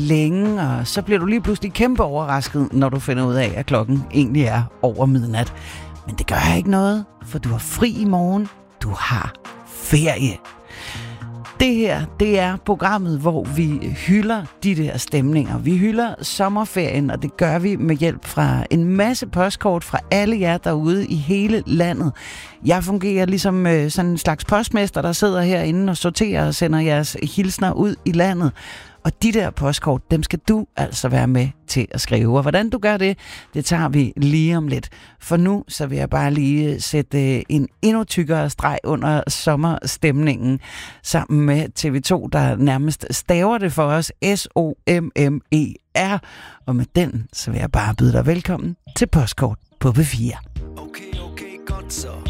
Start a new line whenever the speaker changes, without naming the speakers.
længe, og så bliver du lige pludselig kæmpe overrasket, når du finder ud af, at klokken egentlig er over midnat. Men det gør ikke noget, for du har fri i morgen. Du har ferie. Det her, det er programmet, hvor vi hylder de der stemninger. Vi hylder sommerferien, og det gør vi med hjælp fra en masse postkort fra alle jer derude i hele landet. Jeg fungerer ligesom sådan en slags postmester, der sidder herinde og sorterer og sender jeres hilsner ud i landet. Og de der postkort, dem skal du altså være med til at skrive. Og hvordan du gør det, det tager vi lige om lidt. For nu så vil jeg bare lige sætte en endnu tykkere streg under sommerstemningen sammen med TV2, der nærmest staver det for os. SOMMER. Og med den, så vil jeg bare byde dig velkommen til postkort på P4.
Okay, godt så.